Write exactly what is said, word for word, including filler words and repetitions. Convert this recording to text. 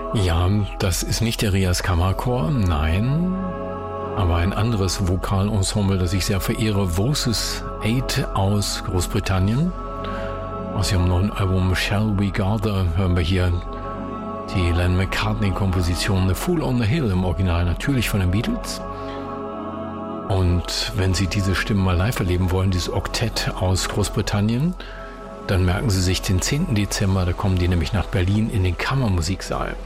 Ja, das ist nicht der Rias Kammerchor, nein, aber ein anderes Vokalensemble, das ich sehr verehre, Voices acht aus Großbritannien. Aus ihrem neuen Album Shall We Gather hören wir hier die Lennon McCartney-Komposition The Fool on the Hill, im Original natürlich von den Beatles. Und wenn Sie diese Stimmen mal live erleben wollen, dieses Oktett aus Großbritannien, dann merken Sie sich den zehnten Dezember, da kommen die nämlich nach Berlin in den Kammermusiksaal.